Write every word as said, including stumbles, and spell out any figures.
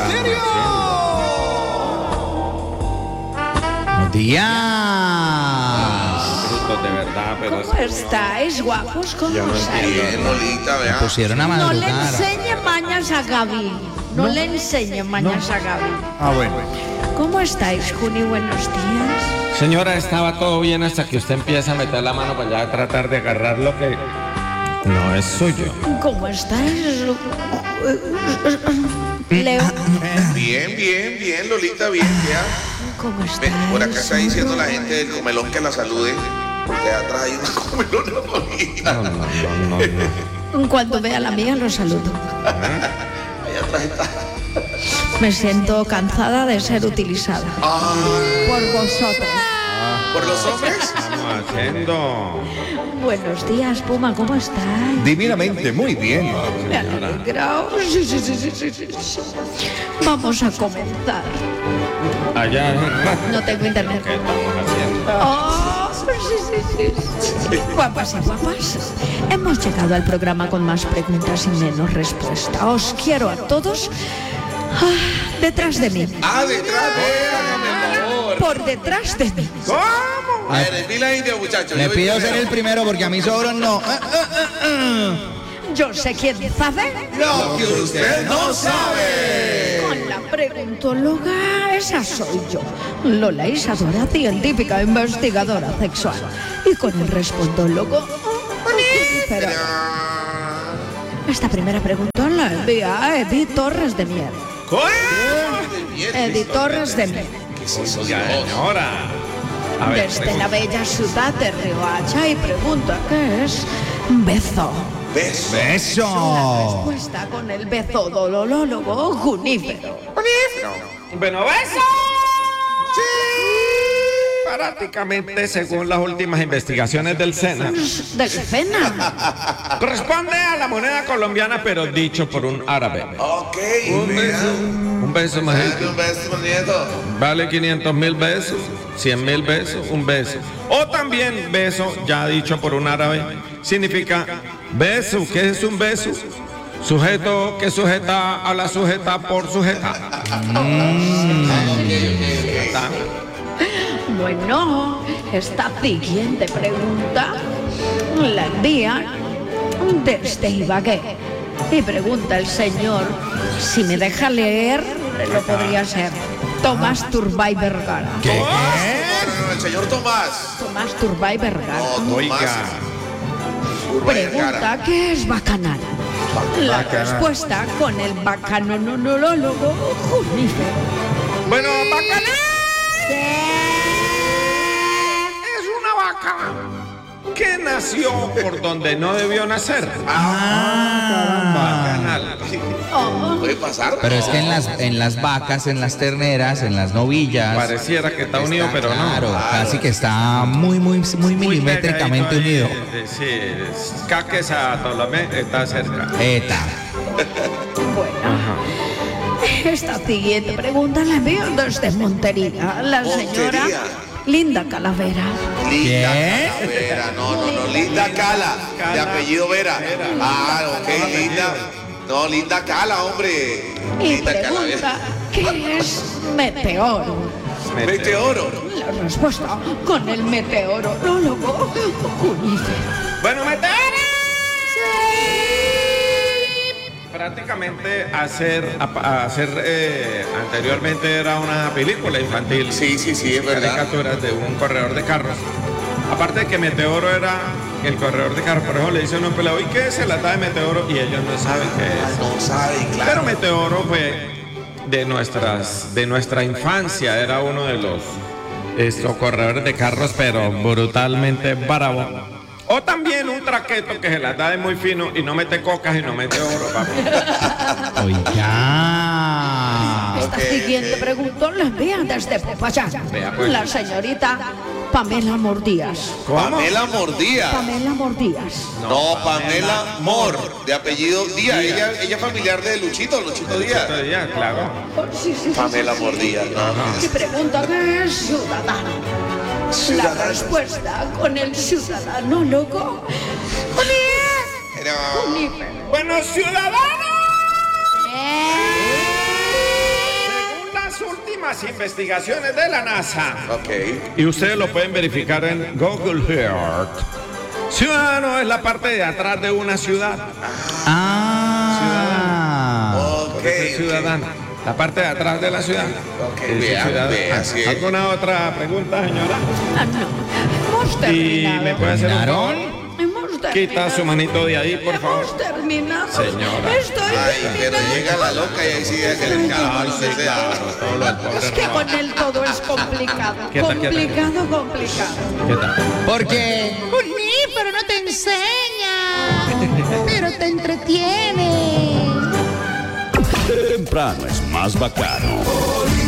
Misterio. Buenos días. De verdad, pero ¿Cómo estáis, guapos? ¿Cómo yo no estáis? Bien, Lolita, vea. Pusieron a No le madrugar. enseñe mañas a Gaby. No, le enseñe mañas a Gaby. Ah, bueno. ¿Cómo estáis, Juni? Buenos días. señora, estaba todo bien hasta que usted empieza a meter la mano para allá a tratar de agarrar lo que no es suyo. ¿Cómo estáis? Leo, Bien, bien, bien, Lolita, bien, vea. ¿cómo Ve, estáis? por acá está diciendo la gente del comelón que la salude. Porque atrás hay una comelona, Lolita. No, no, no, no, no. En cuanto vea la mía, lo saludo. Allá atrás está. Me siento cansada de ser utilizada Ah, por vosotros. ¿por los hombres? Estamos haciendo. Buenos días, Puma, ¿cómo estáis? Divinamente, muy bien. Me alegra. Sí, sí, sí, sí, sí, sí, sí. Vamos a comenzar. Allá. No tengo internet. ¿Qué estamos haciendo? Oh, sí, sí, sí, sí. Guapas y guapas, hemos llegado al programa con más preguntas y menos respuestas. Os quiero a todos ah, detrás de mí. Ah, detrás de hágame el favor. Por detrás de mí. ¿Cómo? A ver, en fila india, muchachos. Le yo voy pido ser primero. el primero porque a mí sobran no. Ah, ah, ah, ah. Yo sé quién sabe. Lo que usted no sabe. Con la preguntóloga, esa soy yo, Lola Isadora, científica investigadora sexual. Y con el respondólogo, pero esta primera pregunta la envía a Edith Torres de Mier. ¿Cómo? Edith Torres de Mier. ¿Qué es eso, Dios? Señora. A ver, Desde la bella ciudad de Riohacha y pregunta ¿qué es beso? Beso. La Eso. respuesta con el bezodolólogo Junífero. Bueno, beso. Prácticamente, según las últimas investigaciones del SENA, Del Fena. corresponde a la moneda colombiana, pero dicho por un árabe. Ok, Un vea. beso, un beso, Dale majito. un beso, nieto. Vale quinientos mil besos, cien mil besos, un beso. O también beso, ya dicho por un árabe, significa beso. ¿Qué es un beso? Sujeto que sujeta a la sujeta por sujeta. Está. Bueno, esta siguiente pregunta la envía desde Ibagué. Y pregunta el señor, si me deja leer, lo podría ser Tomás Turbay Vergara. ¿Qué? No, no, no, el señor Tomás. Tomás Turbay Vergara. No, Tomás. Oiga. Urbay Pregunta, Vergara. ¿qué es bacanal? La Bacanal. respuesta con el bacanonólogo Junífero. Bueno, bacanal es una vaca que nació por donde no debió nacer. Bacanal. Oh, Puede pasar. Pero es que en las, en las vacas, en las terneras, en las novillas. Pareciera que está unido, pero no. Claro, casi que está muy, muy, muy milimétricamente pegadito unido. ahí, de- Sí, Caques a Tolomé está cerca. Eta. bueno. Esta siguiente pregunta la envío desde Montería. La señora Montería. Linda Calavera. Linda ¿Qué? Calavera, no, no, no, Linda Cala, de Cala. apellido Vera. Vera. Ah, ok, Apellido. Linda. No, Linda Cala, hombre. Y Linda pregunta, Calavera. ¿qué es meteoro? Meteoro. La respuesta con el meteorólogo Junífero. Bueno, meteoro. Prácticamente hacer, a- a hacer eh, anteriormente era una película infantil. Sí, sí, sí, es verdad. Caricaturas de un corredor de carros. Aparte de que Meteoro era el corredor de carros, por ejemplo, le dicen a un pelado, ¿y qué es el ata de Meteoro? Y ellos no saben qué es. No sabe, Pero claro. Meteoro fue de nuestras, de nuestra infancia, era uno de los estos corredores de carros, pero brutalmente bravo. O también un traqueto que se la da de muy fino y no mete cocas y no mete oro, papi. Oiga. Esta Ok, siguiente ok. pregunta la envía desde Popayán. Vea, pues. La señorita Pamela Mordías. Pamela Mordía. Pamela Mordías. No, Pamela Mor, de apellido Díaz. Ella, ella es familiar de Luchito, Luchito Díaz. Otro día, claro. Oh, sí, sí, sí, Pamela sí, sí. Mordía. No, Y pregunta qué es ciudadano. La Ciudadano. respuesta con el ciudadano loco. Pero- Bueno, ciudadano. las investigaciones de la NASA. Ok. Y ustedes lo pueden verificar en Google Earth. Ciudadano es la parte de atrás de una ciudad. Ah. Ok. Por eso es ciudadano. La parte de atrás de la ciudad. Ok, Es vea, ciudadano. vea, sí. ¿Alguna otra pregunta, señora? Ah, no. Hemos Y terminado. me puede hacer un favor. ¿Terminaron? Hemos terminado. Quita su manito de ahí, por favor. Hemos terminado. Señora. Estoy Ay, pero terminando. llega la loca y ahí sí deja que le escapa donde sea. Todo lo del pobre Es que Raúl. con él todo es complicado. Quieta, quieta, complicado, complicado. ¿Qué tal? Porque Uní, pero no te enseña, pero te entretiene. Temprano es más bacano.